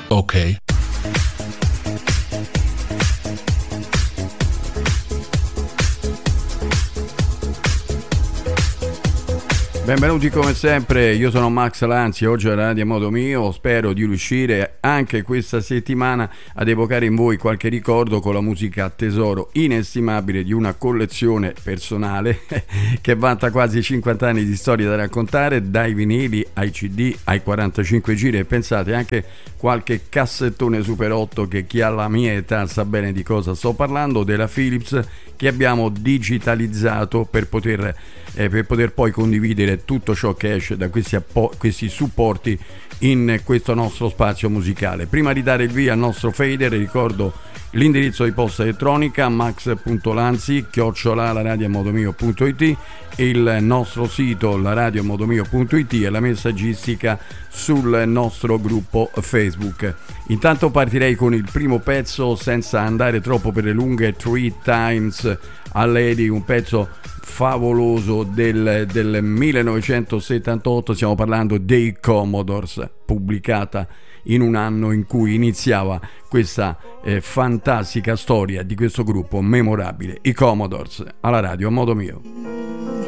Ok. Benvenuti come sempre, io sono Max Lanzi, oggi alla Radio Modo Mio, spero di riuscire anche questa settimana ad evocare in voi qualche ricordo con la musica tesoro inestimabile di una collezione personale che vanta quasi 50 anni di storia da raccontare, dai vinili ai CD ai 45 giri e pensate anche qualche cassettone Super 8 che chi ha la mia età sa bene di cosa sto parlando, della Philips che abbiamo digitalizzato per poter poi condividere tutto ciò che esce da questi supporti in questo nostro spazio musicale. Prima di dare il via al nostro fader ricordo l'indirizzo di posta elettronica max.lanzi@laradiomodomio.it, il nostro sito laradiomodomio.it e la messaggistica sul nostro gruppo Facebook. Intanto partirei con il primo pezzo senza andare troppo per le lunghe, Three Times a Lady, un pezzo favoloso del 1978, stiamo parlando dei Commodores, pubblicata in un anno in cui iniziava questa fantastica storia di questo gruppo memorabile, i Commodores, alla radio a modo mio.